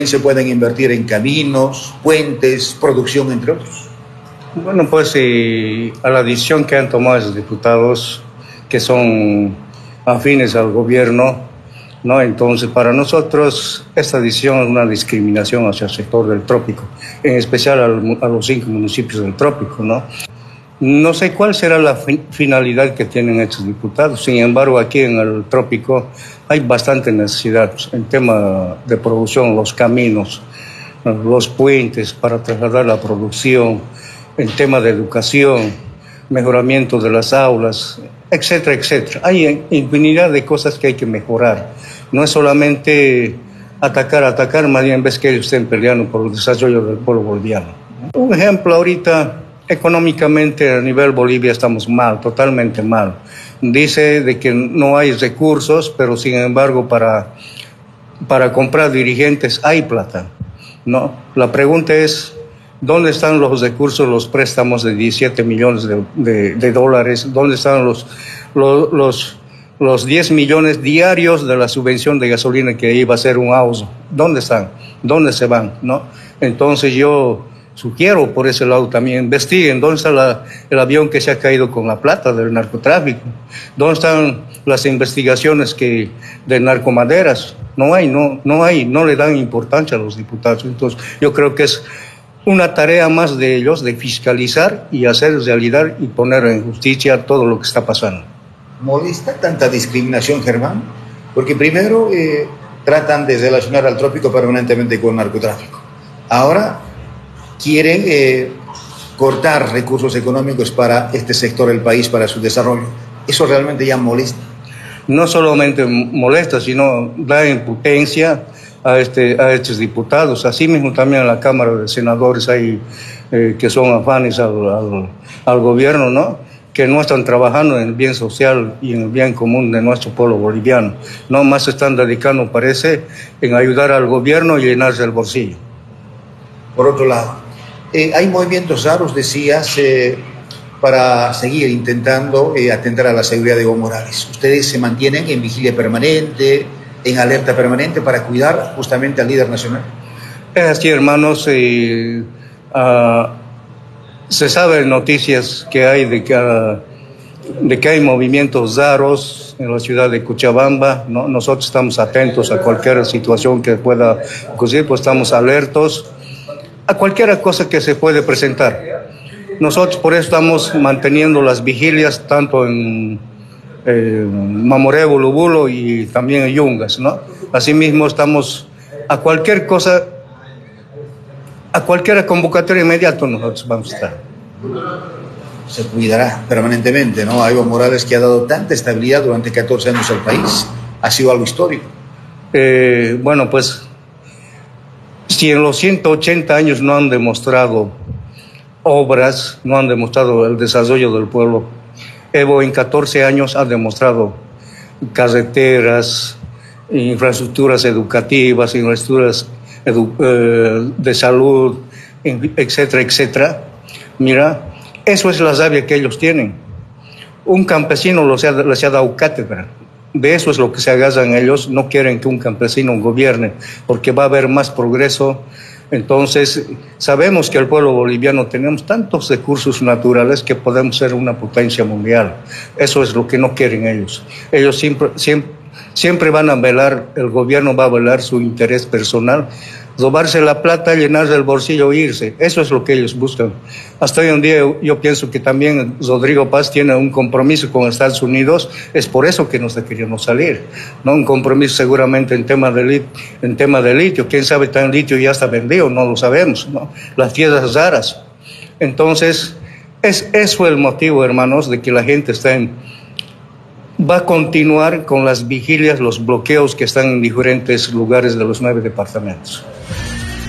se pueden invertir en caminos, puentes, producción, entre otros. Bueno, pues a la decisión que han tomado esos diputados que son afines al gobierno, ¿no? Entonces, para nosotros esta decisión es una discriminación hacia el sector del trópico, en especial a los 5 municipios del trópico, ¿no? No sé cuál será la finalidad que tienen estos diputados. Sin embargo, aquí en el trópico hay bastante necesidad en tema de producción, los caminos, los puentes para trasladar la producción, en tema de educación, mejoramiento de las aulas, etcétera, etcétera. Hay infinidad de cosas que hay que mejorar. No es solamente atacar, más bien ves que ellos estén peleando por el desarrollo del pueblo boliviano. Un ejemplo ahorita. Económicamente a nivel Bolivia estamos mal, totalmente mal. Dice de que no hay recursos, pero sin embargo para comprar dirigentes hay plata, ¿no? La pregunta es, ¿dónde están los recursos, los préstamos de 17 millones de dólares? ¿Dónde están los 10 millones diarios de la subvención de gasolina que iba a ser un ahorro? ¿Dónde están? ¿Dónde se van? ¿No? Entonces yo sugiero por ese lado también, investiguen dónde está el avión que se ha caído con la plata del narcotráfico, dónde están las investigaciones de narcomaderas. No hay, no le dan importancia a los diputados. Entonces yo creo que es una tarea más de ellos de fiscalizar y hacer realidad y poner en justicia todo lo que está pasando. ¿Molesta tanta discriminación, Germán? Porque primero tratan de relacionar al trópico permanentemente con el narcotráfico. Ahora quieren cortar recursos económicos para este sector del país, para su desarrollo. ¿Eso realmente ya molesta? No solamente molesta, sino da impotencia a estos diputados. Así mismo también en la Cámara de Senadores hay que son afanes al gobierno, ¿no? Que no están trabajando en el bien social y en el bien común de nuestro pueblo boliviano. No más se están dedicando, parece, en ayudar al gobierno y llenarse el bolsillo. Por otro lado, hay movimientos raros, decías, para seguir intentando atentar a la seguridad de Evo Morales. ¿Ustedes se mantienen en vigilia permanente, en alerta permanente para cuidar justamente al líder nacional? Es así, hermanos. Se sabe noticias que hay de que hay movimientos raros en la ciudad de Cochabamba, ¿no? Nosotros estamos atentos a cualquier situación que pueda ocurrir, pues estamos alertos a cualquier cosa que se puede presentar. Nosotros por eso estamos manteniendo las vigilias tanto en Mamoré, Bulubulo y también en Yungas, ¿no? Asimismo estamos a cualquier cosa, a cualquier convocatoria inmediata nosotros vamos a estar. Se cuidará permanentemente, ¿no? A Evo Morales, que ha dado tanta estabilidad durante 14 años al país, ha sido algo histórico. Bueno, pues si en los 180 años no han demostrado obras, no han demostrado el desarrollo del pueblo, Evo en 14 años ha demostrado carreteras, infraestructuras educativas, infraestructuras de salud, etcétera, etcétera. Mira, eso es la savia que ellos tienen. Un campesino les ha dado cátedra. De eso es lo que se agarran ellos. No quieren que un campesino gobierne porque va a haber más progreso. Entonces, sabemos que el pueblo boliviano tenemos tantos recursos naturales que podemos ser una potencia mundial. Eso es lo que no quieren ellos. Ellos siempre van a velar, el gobierno va a velar su interés personal, robarse la plata, llenarse el bolsillo e irse. Eso es lo que ellos buscan. Hasta hoy en día yo pienso que también Rodrigo Paz tiene un compromiso con Estados Unidos, es por eso que no está queriendo salir, ¿no? Un compromiso seguramente en tema de litio, quién sabe, tan litio ya está vendido, no lo sabemos, ¿no? Las tierras raras. Entonces, es eso el motivo, hermanos, de que la gente va a continuar con las vigilias, los bloqueos que están en diferentes lugares de los 9 departamentos.